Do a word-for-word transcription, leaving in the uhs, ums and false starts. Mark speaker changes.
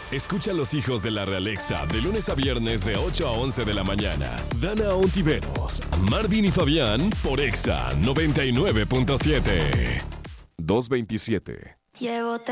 Speaker 1: Escucha a los hijos de la Realexa de lunes a viernes de ocho a once de la mañana. Dana Ontiveros, Marvin y Fabián por Exa noventa y nueve punto siete. dos veintisiete.
Speaker 2: Llevo